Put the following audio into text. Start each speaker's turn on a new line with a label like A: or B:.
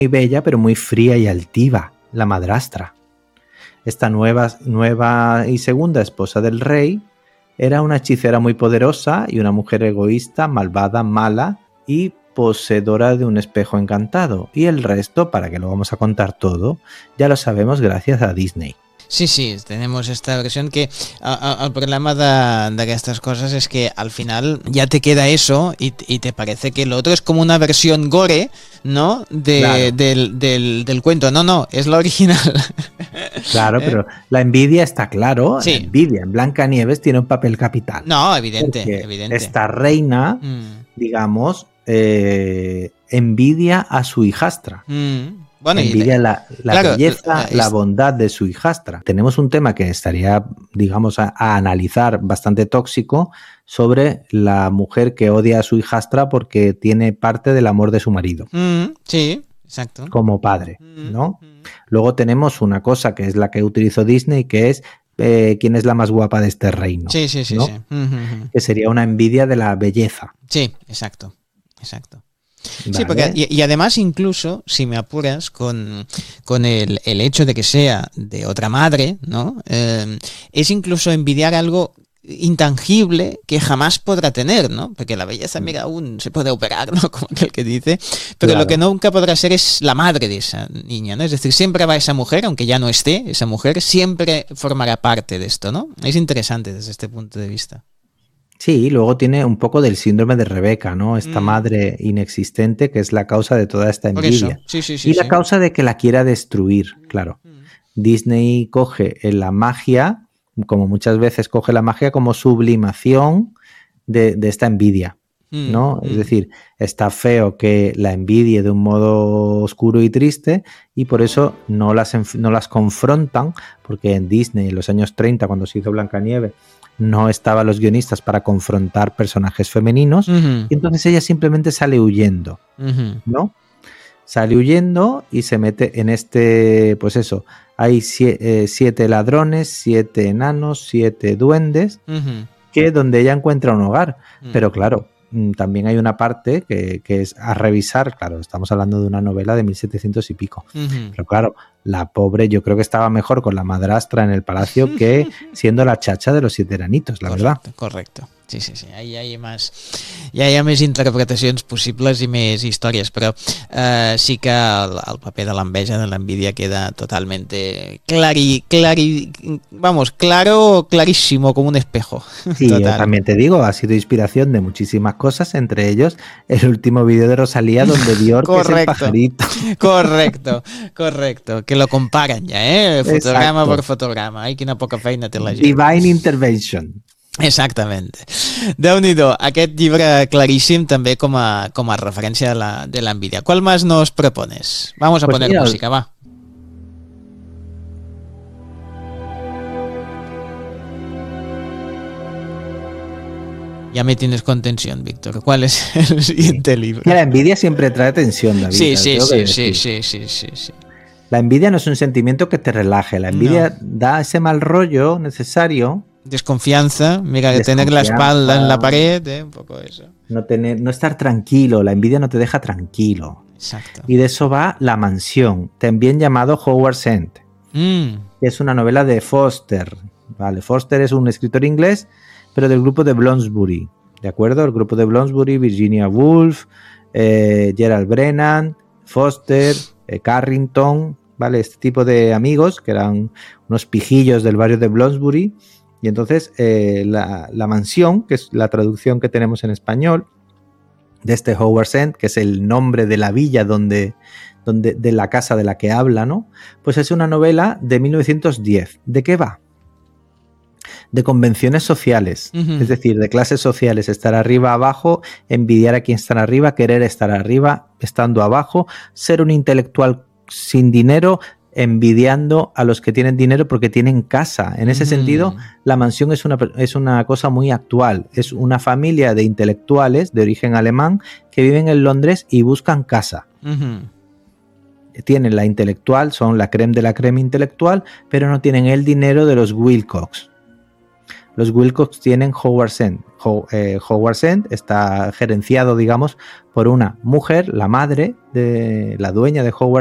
A: bella, pero muy fría y altiva, la madrastra. Esta nueva y segunda esposa del rey era una hechicera muy poderosa y una mujer egoísta, malvada, mala y poseedora de un espejo encantado. Y el resto, para que lo vamos a contar todo, ya lo sabemos gracias a Disney.
B: Sí, tenemos esta versión que el problema de estas cosas es que al final ya te queda eso y te parece que lo otro es como una versión gore, ¿no?
A: Claro.
B: Del cuento. No, es la original.
A: Claro, pero la envidia está claro.
B: Sí.
A: La envidia en Blancanieves tiene un papel capital.
B: No, evidente.
A: Esta reina, digamos, envidia a su hijastra. Bueno, envidia la claro, belleza, la bondad de su hijastra. Tenemos un tema que estaría, digamos, a analizar bastante tóxico sobre la mujer que odia a su hijastra porque tiene parte del amor de su marido.
B: Sí, exacto.
A: Como padre, ¿no? Luego tenemos una cosa que es la que utilizó Disney, que es quién es la más guapa de este reino.
B: Sí,
A: ¿no? Que sería una envidia de la belleza.
B: Sí, exacto. Vale. Sí, porque y además incluso, si me apuras, con el hecho de que sea de otra madre, ¿no? Es incluso envidiar algo intangible que jamás podrá tener, ¿no? Porque la belleza, mira, aún se puede operar, ¿no? Como aquel que dice, pero lo que nunca podrá ser es la madre de esa niña, ¿no? Es decir, siempre va esa mujer, aunque ya no esté, esa mujer siempre formará parte de esto, ¿no? Es interesante desde este punto de vista.
A: Sí, luego tiene un poco del síndrome de Rebeca, ¿no? Esta madre inexistente que es la causa de toda esta envidia.
B: Sí,
A: y la causa de que la quiera destruir, claro. Disney coge la magia, como muchas veces coge la magia como sublimación de esta envidia, ¿no? Es decir, está feo que la envidie de un modo oscuro y triste y por eso no las confrontan, porque en Disney en los años 30, cuando se hizo Blancanieves, no estaban los guionistas para confrontar personajes femeninos y entonces ella simplemente sale huyendo, ¿no? Sale huyendo y se mete en este, pues eso, hay 7 ladrones, 7 enanos, 7 duendes, que donde ella encuentra un hogar, pero claro, también hay una parte que es a revisar, claro, estamos hablando de una novela de 1700 y pico, pero claro, la pobre yo creo que estaba mejor con la madrastra en el palacio que siendo la chacha de los 7 enanitos, la verdad.
B: Correcto. Sí. Ahí hay més interpretacions possibles i més històries, però sí que el paper de l'enveja, de l'envidia queda totalmente clarísimo como un espejo.
A: Sí, total. Yo también te digo, ha sido inspiración de muchísimas cosas, entre ellos el último vídeo de Rosalía donde Dior que es el pajarito.
B: Correcto, que lo comparan ya, fotograma por fotograma. Ai, quina poca feina té la gent.
A: Divine Intervention.
B: Exactament. Déu-n'hi-do, aquest llibre claríssim també com a referència de l'envidia. ¿Cuál más nos propones? Vamos a poner música, va. Ya me tienes con tensión, Víctor. ¿Cuál es el siguiente libro?
A: La envidia siempre trae tensión, David.
B: Sí.
A: La envidia no es un sentimiento que te relaje. La envidia da ese mal rollo necesario.
B: Desconfianza, mira, de tener la espalda en la pared, un poco eso.
A: No estar tranquilo, la envidia no te deja tranquilo.
B: Exacto.
A: Y de eso va La mansión, también llamado Hogwarts End, que es una novela de Foster. Vale, Foster es un escritor inglés, pero del grupo de Bloomsbury, ¿de acuerdo? El grupo de Bloomsbury, Virginia Woolf, Gerald Brennan, Foster, Carrington, ¿vale? Este tipo de amigos que eran unos pijillos del barrio de Bloomsbury. Y entonces la mansión, que es la traducción que tenemos en español de este Hogwarts End, que es el nombre de la villa de la casa de la que habla, ¿no? Pues es una novela de 1910. ¿De qué va? De convenciones sociales, es decir, de clases sociales, estar arriba, abajo, envidiar a quien está arriba, querer estar arriba, estando abajo, ser un intelectual sin dinero, envidiando a los que tienen dinero porque tienen casa. En ese sentido, la mansión es una cosa muy actual. Es una familia de intelectuales de origen alemán que viven en Londres y buscan casa. Tienen la intelectual, son la creme de la creme intelectual, pero no tienen el dinero de los Wilcox. los Wilcox tienen Hogwarts End. Hogwarts End está gerenciado, digamos, por una mujer, la madre de la dueña de Hogwarts